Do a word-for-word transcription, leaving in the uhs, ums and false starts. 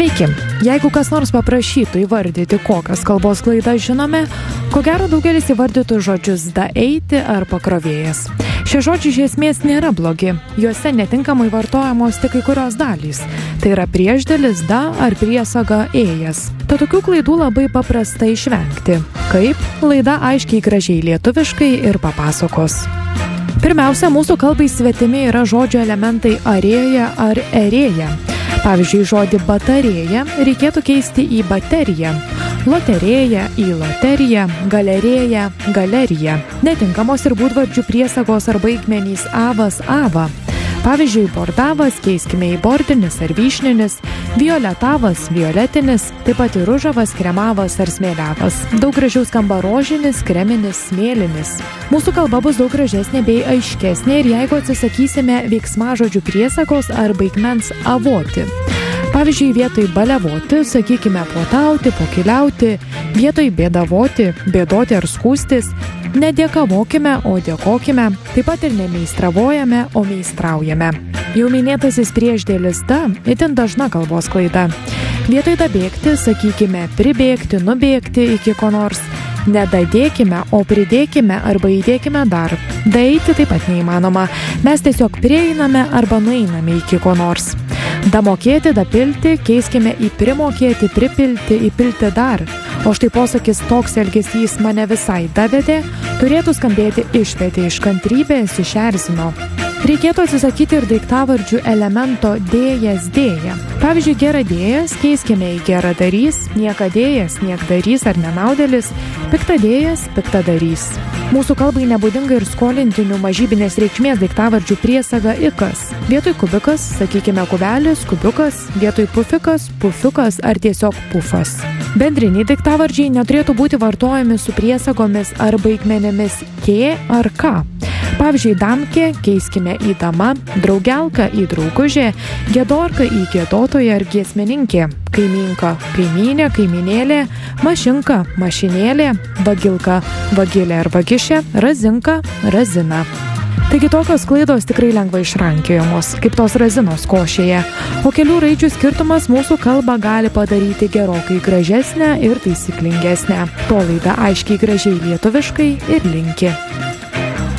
Sveiki! Jeigu kas nors paprašytų įvardyti, kokias kalbos klaidas žinome, ko gero daugelis įvardytų žodžius da eiti ar pakrovėjas. Šie žodžiai iš esmės nėra blogi, juose netinkamai vartojamos tik kai kurios dalys. Tai yra priešdėlis da ar priesaga ėjas. Tad tokių klaidų labai paprasta išvengti. Kaip? Laida aiškiai gražiai lietuviškai ir papasakos. Pirmiausia, mūsų kalbai svetimi yra žodžio elementai arėja ar erėja. Pavyzdžiui, žodį batarėja reikėtų keisti į bateriją, loterėja į loteriją, galerėja, galeriją. Netinkamos ir būdvardžių priesagos ar baigmenys avas, ava. Pavyzdžiui, bordavas keiskime į bordinis ar vyšninis, violetavas, violetinis, taip pat ir ružavas, kremavas ar smėliavas. Daug gražiau skamba rožinis, kreminis, smėlinis. Mūsų kalba bus daug gražesnė bei aiškesnė ir jeigu atsisakysime veiksmažodžių priesagos ar baigmens avoti. Pavyzdžiui, vietoj baliavoti, sakykime puotauti, pokiliauti, vietoj bėdavoti, bėdoti ar skūstis, nedėkavokime, o dėkokime, taip pat ir nemeistravojame, o meistraujame. Jau minėtasis priešdėlis da itin dažna kalbos klaida. Vietoj dabėgti, sakykime pribėgti, nubėgti iki ko nors, nedadėkime, o pridėkime arba įdėkime dar. Daeiti taip pat neįmanoma, mes tiesiog prieiname arba nueiname iki ko nors. Damokėti, dapilti, keiskime į primokėti, pripilti, įpilti dar. O štai posakis toks elgesys mane visai davedė, turėtų skambėti išvedė iš kantrybės, išerzino. Reikėtų atsisakyti ir daiktavardžių elemento dėjas, dėja. Pavyzdžiui, geradėjas keiskime į geradarys, niekadėjas, niekdarys ar nenaudėlis, piktadėjas, piktadarys. Mūsų kalbai nebūdinga ir skolintinių mažybinės reikšmės daiktavardžių priesaga ikas. Vietoj kubikas, sakykime kubelis, kubiukas, vietoj pufikas, pufiukas ar tiesiog pufas. Bendriniai daiktavardžiai neturėtų būti vartojami su priesagomis ar baigmenėmis kė ar ką. Pavyzdžiui, damkė keiskime į dama, draugelka į draugužė, giedorka į giedotoją ar giesmininkė, kaimynka, kaimynė, kaiminėlė, mašinka, mašinėlė, vagilka, vagilė ar vagišė, razinka, razina. Taigi tokios klaidos tikrai lengvai išrankiojamos, kaip tos razinos košėje, o kelių raidžių skirtumas mūsų kalbą gali padaryti gerokai gražesnę ir taisyklingesnę. To laida aiškiai gražiai lietuviškai ir linki.